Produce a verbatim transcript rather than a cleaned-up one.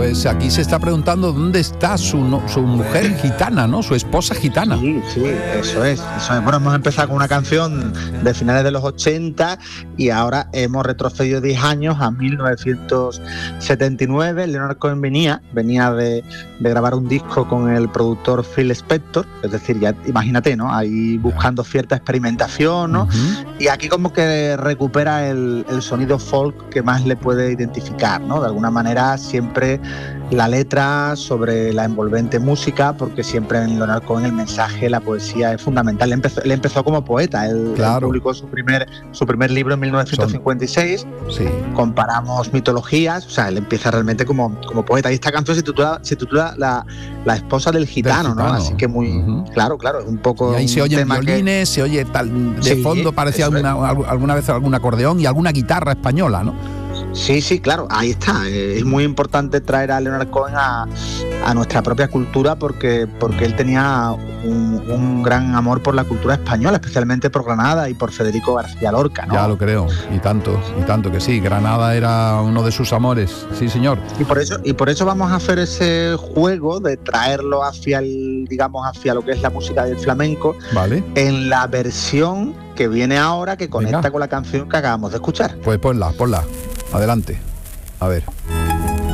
pues aquí se está preguntando dónde está su, no, su mujer gitana, ¿no? Su esposa gitana. Sí, sí, eso es, eso es. Bueno, hemos empezado con una canción de finales de los ochenta y ahora hemos retrocedido diez años a mil novecientos setenta y nueve. Leonard Cohen venía, venía de, de grabar un disco con el productor Phil Spector, es decir, ya imagínate, ¿no? Ahí buscando cierta experimentación, ¿no? Uh-huh. Y aquí como que recupera el, el sonido folk que más le puede identificar, ¿no? De alguna manera siempre la letra sobre la envolvente música, porque siempre en Leonard Cohen el mensaje, la poesía es fundamental. Él empezó, él empezó como poeta, él, claro. él publicó su primer, su primer libro en mil novecientos cincuenta y seis, sí. Comparamos mitologías, o sea, él empieza realmente como, como poeta. Y esta canción se titula, se titula la, la esposa del gitano, del gitano, ¿no? Así que muy, uh-huh. claro, claro, es un poco... Y ahí se oyen violines, que... se oye tal, de sí, fondo parecía alguna, alguna vez algún acordeón y alguna guitarra española, ¿no? Sí, sí, claro, ahí está. Es muy importante traer a Leonard Cohen a, a nuestra propia cultura porque, porque él tenía un, un gran amor por la cultura española, especialmente por Granada y por Federico García Lorca, ¿no? Ya lo creo, y tanto, y tanto que sí, Granada era uno de sus amores, sí señor. Y por eso, y por eso vamos a hacer ese juego de traerlo hacia el, digamos, hacia lo que es la música del flamenco, vale. En la versión que viene ahora, que conecta Venga. Con la canción que acabamos de escuchar. Pues ponla, ponla. Adelante. A ver.